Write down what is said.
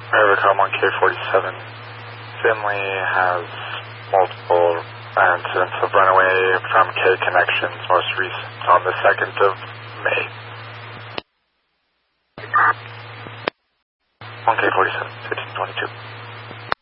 Rivercom 1K47. Finley has multiple incidents of runaway from K connections, most recent on the 2nd of May. 1K47, 1522.